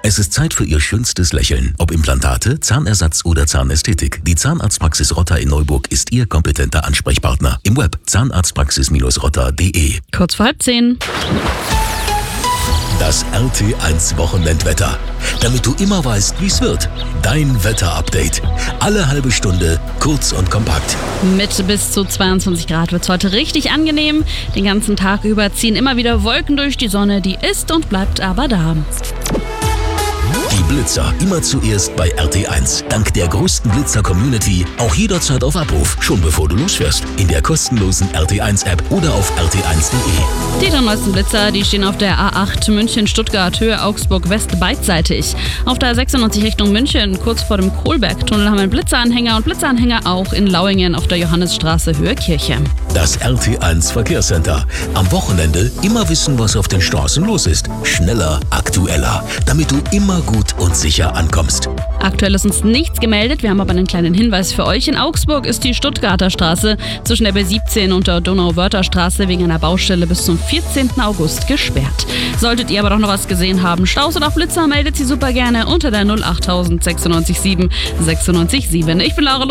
Es ist Zeit für Ihr schönstes Lächeln. Ob Implantate, Zahnersatz oder Zahnästhetik. Die Zahnarztpraxis Rotter in Neuburg ist Ihr kompetenter Ansprechpartner. Im Web zahnarztpraxis-rotter.de. Kurz vor 9:30. Das RT1 Wochenendwetter. Damit du immer weißt, wie es wird. Dein Wetterupdate. Alle halbe Stunde, kurz und kompakt. Mit bis zu 22 Grad wird es heute richtig angenehm. Den ganzen Tag über ziehen immer wieder Wolken durch die Sonne, die ist und bleibt aber da. Die Blitzer immer zuerst bei RT1. Dank der größten Blitzer-Community auch jederzeit auf Abruf, schon bevor du losfährst. In der kostenlosen RT1-App oder auf rt1.de. Die drei neuesten Blitzer, die stehen auf der A8 München-Stuttgart Höhe Augsburg-West beidseitig. Auf der 96 Richtung München, kurz vor dem Kohlbergtunnel, haben wir einen Blitzeranhänger und Blitzeranhänger auch in Lauingen auf der Johannesstraße Höhe Kirche. Das RT1 Verkehrscenter. Am Wochenende immer wissen, was auf den Straßen los ist. Schneller, aktueller, damit du immer gut und sicher ankommst. Aktuell ist uns nichts gemeldet, wir haben aber einen kleinen Hinweis für euch. In Augsburg ist die Stuttgarter Straße zwischen der B17 und der Donauwörther-Straße wegen einer Baustelle bis zum 14. August gesperrt. Solltet ihr aber doch noch was gesehen haben, Staus oder auch Blitzer, meldet sie super gerne unter der 08000 96 7 96 7. Ich bin Laura